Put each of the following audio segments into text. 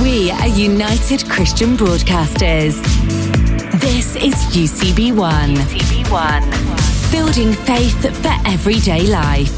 We are United Christian Broadcasters. This is UCB1. UCB1. Building faith for everyday life.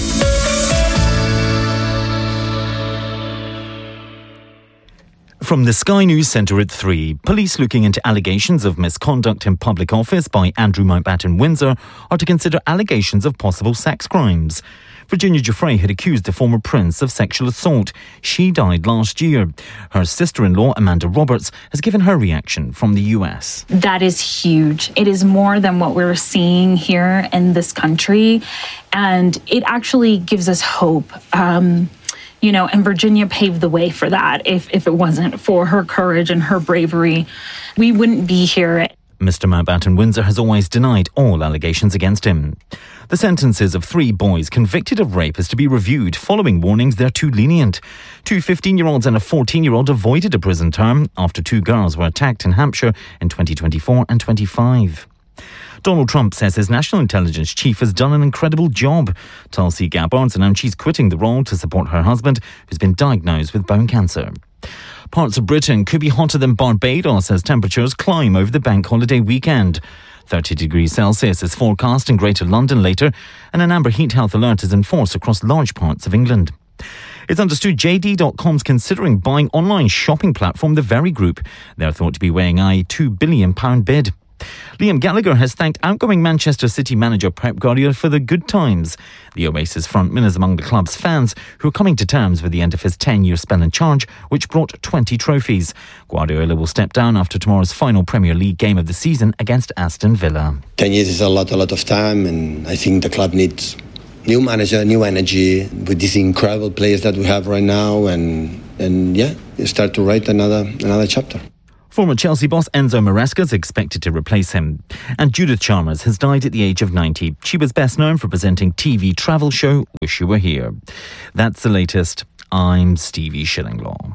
From the Sky News Centre at 3, police looking into allegations of misconduct in public office by Andrew Mountbatten Windsor are to consider allegations of possible sex crimes. Virginia Giuffre had accused the former prince of sexual assault. She died last year. Her sister-in-law, Amanda Roberts, has given her reaction from the US. That is huge. It is more than what we're seeing here in this country, and it actually gives us hope. And Virginia paved the way for that. If it wasn't for her courage and her bravery, we wouldn't be here. Mr. Mountbatten Windsor has always denied all allegations against him. The sentences of 3 boys convicted of rape is to be reviewed following warnings they're too lenient. 2 15-year-olds and a 14-year-old avoided a prison term after 2 girls were attacked in Hampshire in 2024 and 25. Donald Trump says his national intelligence chief has done an incredible job. Tulsi Gabbard announced she's quitting the role to support her husband, who's been diagnosed with bone cancer. Parts of Britain could be hotter than Barbados as temperatures climb over the bank holiday weekend. 30 degrees Celsius is forecast in Greater London later, and an amber heat health alert is in force across large parts of England. It's understood JD.com's considering buying online shopping platform The Very Group. They're thought to be weighing a £2 billion bid. Liam Gallagher has thanked outgoing Manchester City manager Pep Guardiola for the good times. The Oasis frontman is among the club's fans who are coming to terms with the end of his 10-year spell in charge, which brought 20 trophies. Guardiola will step down after tomorrow's final Premier League game of the season against Aston Villa. 10 years is a lot of time, and I think the club needs new manager, new energy with these incredible players that we have right now, and start to write another chapter. Former Chelsea boss Enzo Maresca is expected to replace him. And Judith Chalmers has died at the age of 90. She was best known for presenting TV travel show Wish You Were Here. That's the latest. I'm Stevie Shillinglaw.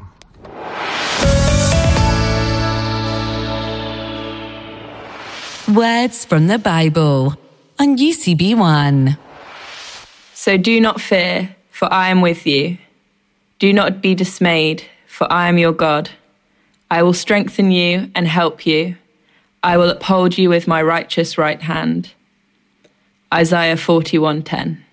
Words from the Bible on UCB1. So do not fear, for I am with you. Do not be dismayed, for I am your God. I will strengthen you and help you. I will uphold you with my righteous right hand. Isaiah 41:10.